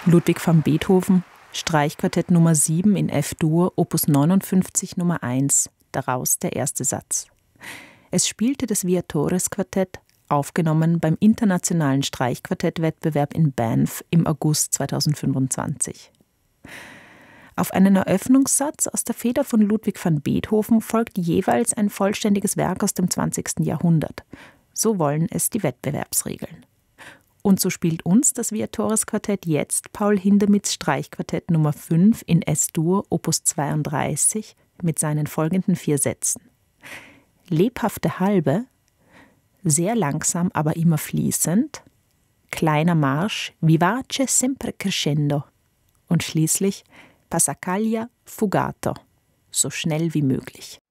Ludwig van Beethoven, Streichquartett Nummer 7 in F-Dur, Opus 59 Nummer 1, daraus der erste Satz. Es spielte das Viatores-Quartett, aufgenommen beim Internationalen Streichquartettwettbewerb in Banff im August 2025. Auf einen Eröffnungssatz aus der Feder von Ludwig van Beethoven folgt jeweils ein vollständiges Werk aus dem 20. Jahrhundert. So wollen es die Wettbewerbsregeln. Und so spielt uns das Viatores-Quartett jetzt Paul Hindemiths Streichquartett Nummer 5 in S-Dur, Opus 32, mit seinen folgenden 4 Sätzen. Lebhafte Halbe, sehr langsam, aber immer fließend, kleiner Marsch, vivace sempre crescendo und schließlich Passacaglia fugato, so schnell wie möglich.